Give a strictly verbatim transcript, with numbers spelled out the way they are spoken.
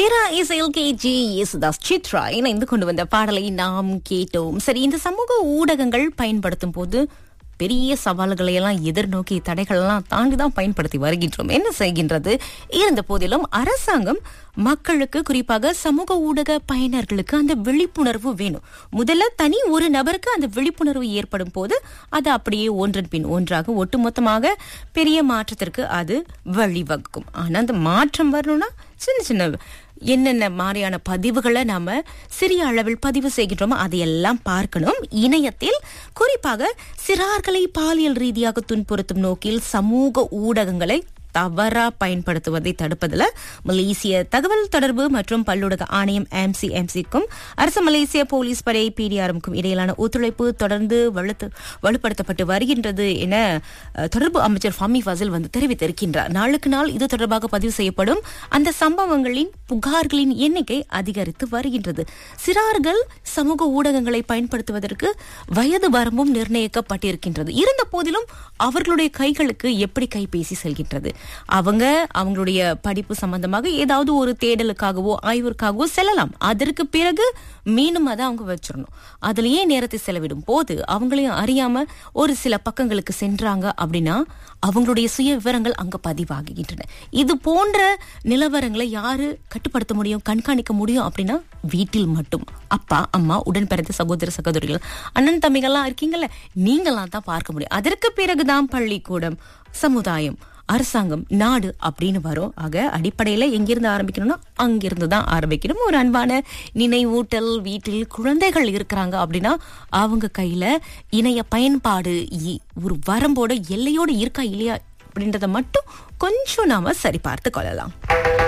தீரா இசையில் K G Yesudas Chitra இணைந்து கொண்டு வந்த பாடலை நாம் கேட்டோம். சரி, இந்த சமூக ஊடகங்கள் பயன்படுத்தும் போது பெரிய சவால்களை எல்லாம் எதிர்நோக்கி தடைகள் எல்லாம் தாண்டிதான் பயன்படுத்தி வருகின்றோம். என்ன செய்கின்றது? இருந்த போதிலும் அரசாங்கம் மக்களுக்கு, குறிப்பாக சமூக ஊடக பயனர்களுக்கு அந்த விழிப்புணர்வு வேணும். முதல்ல தனி ஒரு நபருக்கு அந்த விழிப்புணர்வு ஏற்படும் போது அது அப்படியே ஒன்றன் பின் ஒன்றாக ஒட்டுமொத்தமாக பெரிய மாற்றத்திற்கு அது வழிவகுக்கும். ஆனா அந்த மாற்றம் வரணும்னா சின்ன சின்ன என்னென்ன மாதிரியான பதிவுகளை நாம சிறிய அளவில் பதிவு செய்கின்றோமோ அதையெல்லாம் பார்க்கணும். இணையத்தில் குறிப்பாக சிறார்களை பாலியல் ரீதியாக துன்புறுத்தும் நோக்கில் சமூக ஊடகங்களை தவறா பயன்படுத்துவதை தடுப்பதில் மலேசிய தகவல் தொடர்பு மற்றும் பல்லுலக ஆணையம் எம்சிஎம்சிக்கும் அரசு மலேசிய போலீஸ் படை பிடிஆருக்கும் இடையிலான ஒத்துழைப்பு தொடர்ந்து வலுத்து வலுப்படுத்தப்பட்டு வருகின்றது என தொடர்பு அமைச்சர் ஃபமி ஃபசில் வந்து தெரிவித்திருக்கின்றார். நாளுக்கு நாள் இது தொடர்பாக பதிவு செய்யப்படும் அந்த சம்பவங்களின் புகார்களின் எண்ணிக்கை அதிகரித்து வருகின்றது. சிறார்கள் சமூக ஊடகங்களை பயன்படுத்துவதற்கு வயது வரம்பும் நிர்ணயிக்கப்பட்டிருக்கின்றது. இருந்த போதிலும் அவர்களுடைய கைகளுக்கு எப்படி கைபேசி செல்கின்றது? அவங்க அவங்களுடைய படிப்பு சம்பந்தமாக ஏதாவது ஒரு தேடலுக்காகவோ ஆய்விற்காகவோ செல்லலாம். அதற்கு பிறகு மீண்டும் அதை அவங்க வச்சிடணும். அதுலயே நேரத்தை செலவிடும் போது அவங்களையும் அறியாம ஒரு சில பக்கங்களுக்கு சென்றாங்க அப்படின்னா அவங்களுடைய சுய விவரங்கள் அங்க பதிவாகின்றன. இது போன்ற நிலவரங்களை யாரு கட்டுப்படுத்த முடியும், கண்காணிக்க முடியும் அப்படின்னா வீட்டில் மட்டும் அப்பா, அம்மா, உடன் பிறந்த சகோதர சகோதரிகள், அண்ணன் தம்பிகள்லாம் இருக்கீங்கல்ல, நீங்களாம் தான் பார்க்க முடியும். அதற்கு பிறகுதான் பள்ளிக்கூடம், சமுதாயம், அரசாங்கம், நாடு அப்படின்னு வரும். ஆக அடிப்படையில எங்கிருந்து ஆரம்பிக்கணும்னா அங்கிருந்து தான் ஆரம்பிக்கணும். ஒரு அன்பான நினைவூட்டல். வீட்டில் குழந்தைகள் இருக்கிறாங்க அப்படின்னா அவங்க கையில இணைய பயன்பாடு ஒரு வரம்போட எல்லையோடு இருக்கா இல்லையா அப்படின்றத மட்டும் கொஞ்சம் நாம சரி பார்த்து கொள்ளலாம்.